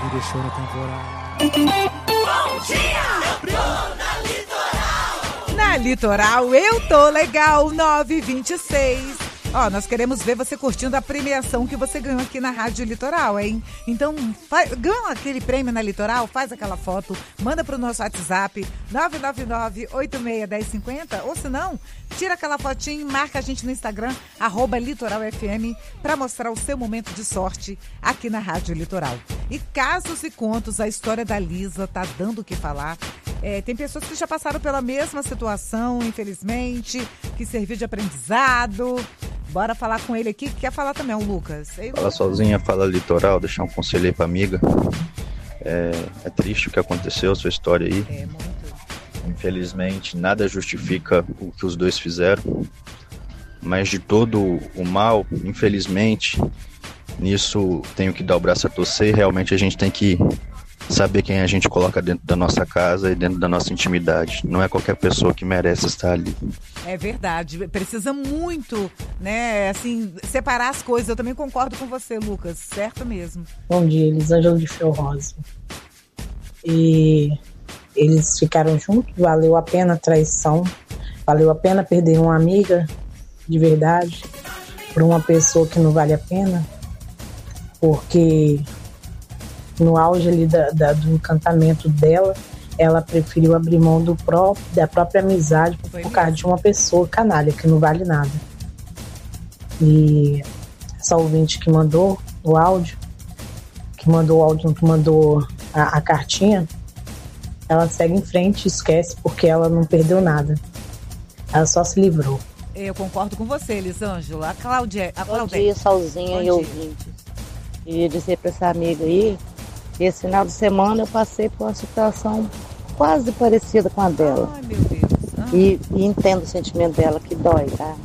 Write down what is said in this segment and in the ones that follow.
me deixou na temporada. Bom dia! Eu tô na Litoral! Na Litoral, eu tô legal, 9h26. Ó, nós queremos ver você curtindo a premiação que você ganhou aqui na Rádio Litoral, hein? Então, ganha aquele prêmio na Litoral, faz aquela foto, manda pro nosso WhatsApp, 999-861050, ou se não, tira aquela fotinha e marca a gente no Instagram, @LitoralFM, para mostrar o seu momento de sorte aqui na Rádio Litoral. E casos e contos, a história da Lisa tá dando o que falar. Tem pessoas que já passaram pela mesma situação, infelizmente, que serviu de aprendizado. Bora falar com ele aqui, que quer falar também, o Lucas. Fala sozinha, fala Litoral, deixar um conselho aí pra amiga. É triste o que aconteceu, sua história aí. Muito. Infelizmente, nada justifica o que os dois fizeram. Mas de todo o mal, infelizmente, nisso tenho que dar o braço a torcer. E realmente a gente tem que saber quem a gente coloca dentro da nossa casa e dentro da nossa intimidade. Não é qualquer pessoa que merece estar ali. É verdade, precisa muito, né, assim, separar as coisas. Eu também concordo com você, Lucas, certo mesmo. Bom dia, Elisângela de Ferrosa. E eles ficaram juntos, valeu a pena a traição, valeu a pena perder uma amiga de verdade por uma pessoa que não vale a pena, porque no auge ali do encantamento dela, ela preferiu abrir mão da própria amizade por causa de uma pessoa canalha que não vale nada. E essa ouvinte que mandou o áudio, que mandou a cartinha, ela segue em frente e esquece porque ela não perdeu nada. Ela só se livrou. Eu concordo com você, Elisângela. A Cláudia. Bom dia, Solzinha e ouvintes. Queria dizer para essa amiga aí, esse final de semana eu passei por uma situação quase parecida com a dela. Ai, meu Deus. E entendo o sentimento dela, que dói, tá?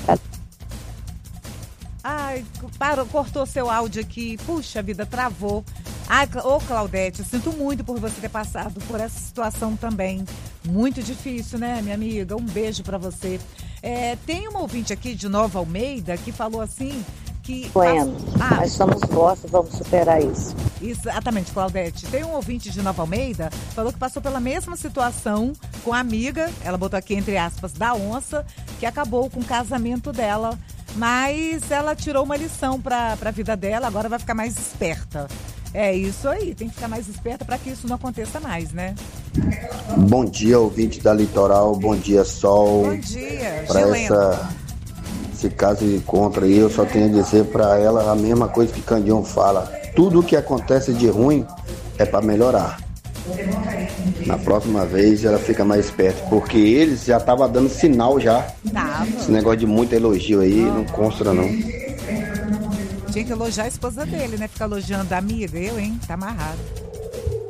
Ai, cortou seu áudio aqui. Puxa vida, travou. Ai, Claudete, eu sinto muito por você ter passado por essa situação também. Muito difícil, né, minha amiga? Um beijo pra você. Tem uma ouvinte aqui de Nova Almeida que falou assim que... Bueno, nós somos vós, vamos superar isso. Exatamente, Claudete. Tem um ouvinte de Nova Almeida, falou que passou pela mesma situação com a amiga, ela botou aqui entre aspas, da onça, que acabou com o casamento dela, mas ela tirou uma lição pra vida dela, agora vai ficar mais esperta. É isso aí, tem que ficar mais esperta para que isso não aconteça mais, né? Bom dia, ouvinte da Litoral, bom dia, Sol. Bom dia, para esse caso de encontro aí, eu só tenho a dizer para ela a mesma coisa que Candião fala. Tudo o que acontece de ruim é para melhorar. Na próxima vez ela fica mais esperta, porque eles já estavam dando sinal já. Esse negócio de muito elogio aí não consta não. Tinha que elogiar a esposa dele, né? Ficar elogiando a amiga, hein? Tá amarrado.